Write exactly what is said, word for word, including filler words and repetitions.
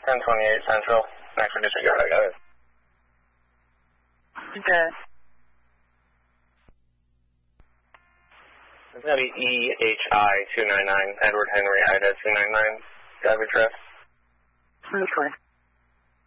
ten twenty-eight Central. Next one, disregard, I got it. Okay. It's going to be E H I two nine nine, Edward Henry Ida two nine nine, driver address. Okay.